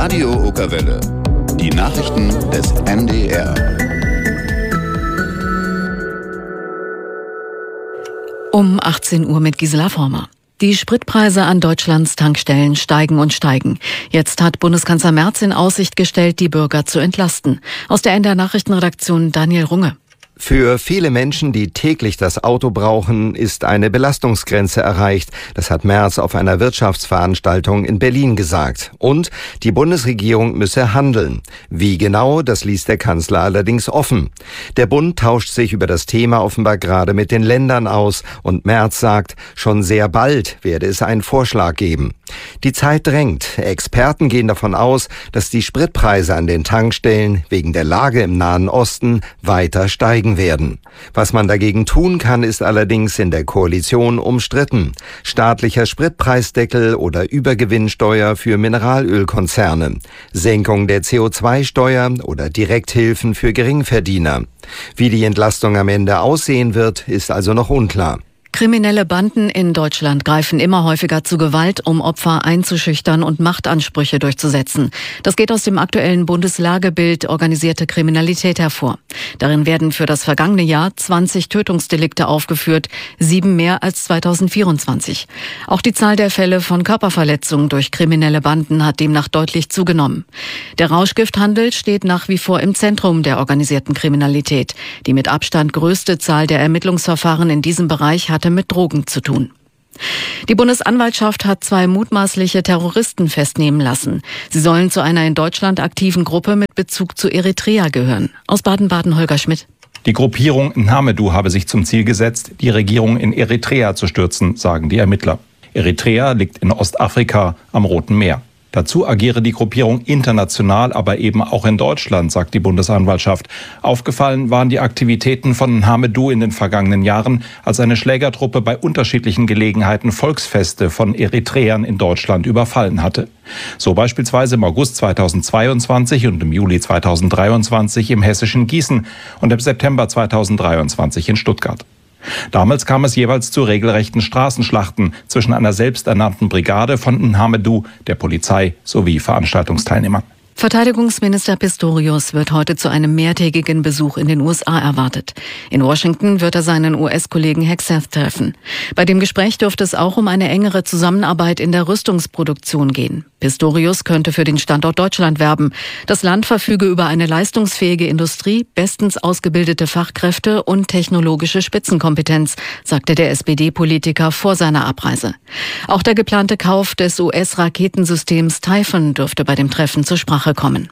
Radio Okerwelle. Die Nachrichten des NDR. Um 18 Uhr mit Gisela Former. Die Spritpreise an Deutschlands Tankstellen steigen und steigen. Jetzt hat Bundeskanzler Merz in Aussicht gestellt, die Bürger zu entlasten. Aus der NDR Nachrichtenredaktion Daniel Runge. Für viele Menschen, die täglich das Auto brauchen, ist eine Belastungsgrenze erreicht. Das hat Merz auf einer Wirtschaftsveranstaltung in Berlin gesagt. Und die Bundesregierung müsse handeln. Wie genau, das ließ der Kanzler allerdings offen. Der Bund tauscht sich über das Thema offenbar gerade mit den Ländern aus. Und Merz sagt, schon sehr bald werde es einen Vorschlag geben. Die Zeit drängt. Experten gehen davon aus, dass die Spritpreise an den Tankstellen wegen der Lage im Nahen Osten weiter steigen werden. Was man dagegen tun kann, ist allerdings in der Koalition umstritten. Staatlicher Spritpreisdeckel oder Übergewinnsteuer für Mineralölkonzerne, Senkung der CO2-Steuer oder Direkthilfen für Geringverdiener. Wie die Entlastung am Ende aussehen wird, ist also noch unklar. Kriminelle Banden in Deutschland greifen immer häufiger zu Gewalt, um Opfer einzuschüchtern und Machtansprüche durchzusetzen. Das geht aus dem aktuellen Bundeslagebild Organisierte Kriminalität hervor. Darin werden für das vergangene Jahr 20 Tötungsdelikte aufgeführt, 7 mehr als 2024. Auch die Zahl der Fälle von Körperverletzungen durch kriminelle Banden hat demnach deutlich zugenommen. Der Rauschgifthandel steht nach wie vor im Zentrum der organisierten Kriminalität. Die mit Abstand größte Zahl der Ermittlungsverfahren in diesem Bereich hatte mit Drogen zu tun. Die Bundesanwaltschaft hat 2 mutmaßliche Terroristen festnehmen lassen. Sie sollen zu einer in Deutschland aktiven Gruppe mit Bezug zu Eritrea gehören. Aus Baden-Baden Holger Schmidt. Die Gruppierung Nhamedu habe sich zum Ziel gesetzt, die Regierung in Eritrea zu stürzen, sagen die Ermittler. Eritrea liegt in Ostafrika am Roten Meer. Dazu agiere die Gruppierung international, aber eben auch in Deutschland, sagt die Bundesanwaltschaft. Aufgefallen waren die Aktivitäten von Nhamedu in den vergangenen Jahren, als eine Schlägertruppe bei unterschiedlichen Gelegenheiten Volksfeste von Eritreern in Deutschland überfallen hatte. So beispielsweise im August 2022 und im Juli 2023 im hessischen Gießen und im September 2023 in Stuttgart. Damals kam es jeweils zu regelrechten Straßenschlachten zwischen einer selbsternannten Brigade von Nhamedu, der Polizei sowie Veranstaltungsteilnehmern. Verteidigungsminister Pistorius wird heute zu einem mehrtägigen Besuch in den USA erwartet. In Washington wird er seinen US-Kollegen Hegseth treffen. Bei dem Gespräch dürfte es auch um eine engere Zusammenarbeit in der Rüstungsproduktion gehen. Pistorius könnte für den Standort Deutschland werben. Das Land verfüge über eine leistungsfähige Industrie, bestens ausgebildete Fachkräfte und technologische Spitzenkompetenz, sagte der SPD-Politiker vor seiner Abreise. Auch der geplante Kauf des US-Raketensystems Typhoon dürfte bei dem Treffen zur Sprache kommen.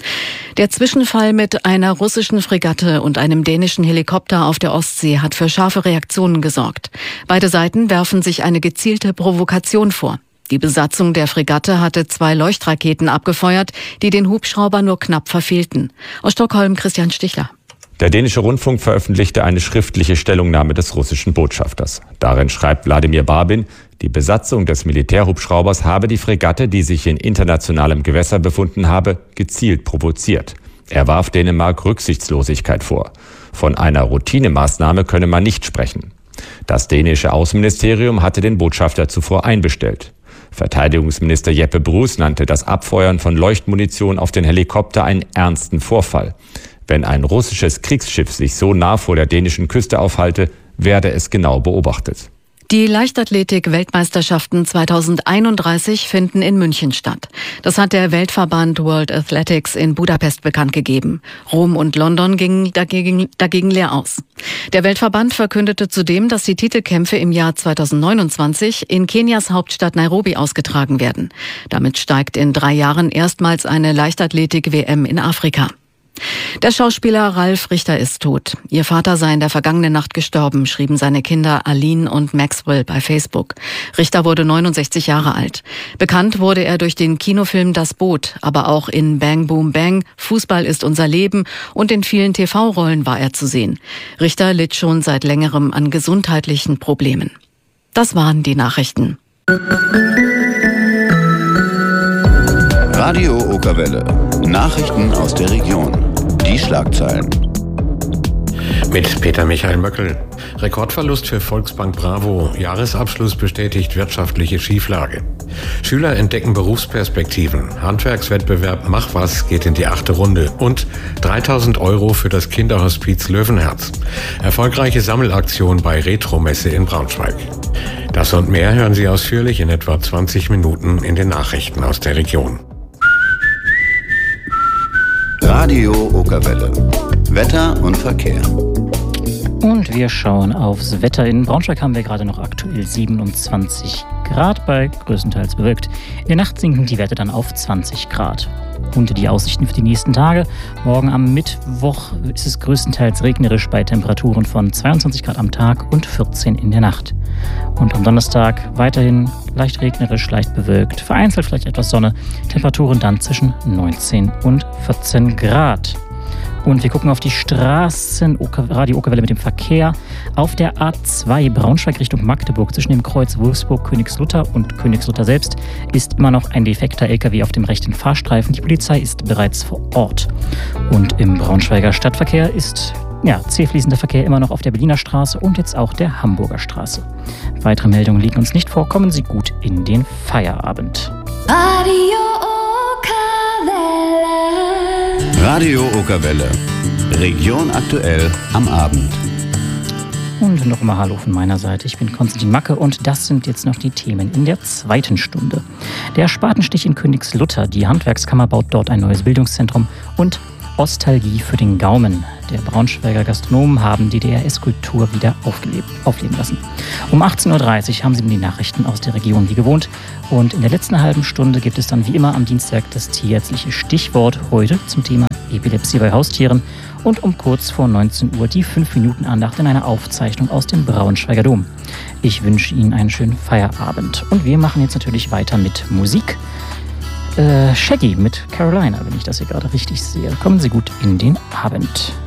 Der Zwischenfall mit einer russischen Fregatte und einem dänischen Helikopter auf der Ostsee hat für scharfe Reaktionen gesorgt. Beide Seiten werfen sich eine gezielte Provokation vor. Die Besatzung der Fregatte hatte 2 Leuchtraketen abgefeuert, die den Hubschrauber nur knapp verfehlten. Aus Stockholm Christian Stichler. Der dänische Rundfunk veröffentlichte eine schriftliche Stellungnahme des russischen Botschafters. Darin schreibt Wladimir Babin, die Besatzung des Militärhubschraubers habe die Fregatte, die sich in internationalem Gewässer befunden habe, gezielt provoziert. Er warf Dänemark Rücksichtslosigkeit vor. Von einer Routinemaßnahme könne man nicht sprechen. Das dänische Außenministerium hatte den Botschafter zuvor einbestellt. Verteidigungsminister Jeppe Bruus nannte das Abfeuern von Leuchtmunition auf den Helikopter einen ernsten Vorfall. Wenn ein russisches Kriegsschiff sich so nah vor der dänischen Küste aufhalte, werde es genau beobachtet. Die Leichtathletik-Weltmeisterschaften 2031 finden in München statt. Das hat der Weltverband World Athletics in Budapest bekannt gegeben. Rom und London gingen dagegen leer aus. Der Weltverband verkündete zudem, dass die Titelkämpfe im Jahr 2029 in Kenias Hauptstadt Nairobi ausgetragen werden. Damit steigt in 3 Jahren erstmals eine Leichtathletik-WM in Afrika. Der Schauspieler Ralf Richter ist tot. Ihr Vater sei in der vergangenen Nacht gestorben, schrieben seine Kinder Aline und Maxwell bei Facebook. Richter wurde 69 Jahre alt. Bekannt wurde er durch den Kinofilm Das Boot, aber auch in Bang Boom Bang, Fußball ist unser Leben und in vielen TV-Rollen war er zu sehen. Richter litt schon seit längerem an gesundheitlichen Problemen. Das waren die Nachrichten. Radio Okerwelle. Nachrichten aus der Region. Die Schlagzeilen. Mit Peter Michael Möckel. Rekordverlust für Volksbank Bravo. Jahresabschluss bestätigt wirtschaftliche Schieflage. Schüler entdecken Berufsperspektiven. Handwerkswettbewerb Mach was geht in die 8. Runde. Und 3.000 € für das Kinderhospiz Löwenherz. Erfolgreiche Sammelaktion bei Retromesse in Braunschweig. Das und mehr hören Sie ausführlich in etwa 20 Minuten in den Nachrichten aus der Region. Radio Okerwelle. Wetter und Verkehr. Und wir schauen aufs Wetter. In Braunschweig haben wir gerade noch aktuell 27 Grad bei größtenteils bewölkt. In der Nacht sinken die Werte dann auf 20 Grad. Und die Aussichten für die nächsten Tage. Morgen am Mittwoch ist es größtenteils regnerisch bei Temperaturen von 22 Grad am Tag und 14 in der Nacht. Und am Donnerstag weiterhin leicht regnerisch, leicht bewölkt. Vereinzelt vielleicht etwas Sonne. Temperaturen dann zwischen 19 und 14 Grad. Und wir gucken auf die Straßen, Radio Okerwelle mit dem Verkehr. Auf der A2 Braunschweig Richtung Magdeburg zwischen dem Kreuz Wolfsburg-Königslutter und Königslutter selbst ist immer noch ein defekter LKW auf dem rechten Fahrstreifen. Die Polizei ist bereits vor Ort. Und im Braunschweiger Stadtverkehr ist zähfließender Verkehr immer noch auf der Berliner Straße und jetzt auch der Hamburger Straße. Weitere Meldungen liegen uns nicht vor. Kommen Sie gut in den Feierabend. Radio Okerwelle. Region aktuell am Abend. Und nochmal Hallo von meiner Seite. Ich bin Konstantin Macke und das sind jetzt noch die Themen in der 2. Stunde. Der Spatenstich in Königslutter. Die Handwerkskammer baut dort ein neues Bildungszentrum und Ostalgie für den Gaumen. Der Braunschweiger Gastronomen haben DDR-Esskultur wieder aufleben lassen. Um 18.30 Uhr haben Sie die Nachrichten aus der Region wie gewohnt. Und in der letzten halben Stunde gibt es dann wie immer am Dienstag das tierärztliche Stichwort. Heute zum Thema Epilepsie bei Haustieren. Und um kurz vor 19 Uhr die 5-Minuten-Andacht in einer Aufzeichnung aus dem Braunschweiger Dom. Ich wünsche Ihnen einen schönen Feierabend. Und wir machen jetzt natürlich weiter mit Musik. Shaggy mit Carolina, wenn ich das hier gerade richtig sehe. Kommen Sie gut in den Abend.